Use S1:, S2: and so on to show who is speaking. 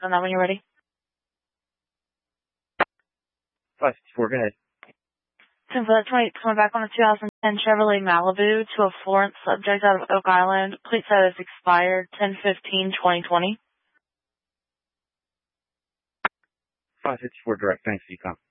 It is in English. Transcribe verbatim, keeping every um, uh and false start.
S1: on that when you're ready.
S2: five sixty-four, go ahead.
S1: ten for that twenty, coming back on a two thousand ten Chevrolet Malibu to a Florence subject out of Oak Island. Plate status expired ten fifteen twenty twenty.
S2: five fifty-four direct, thanks, Econ.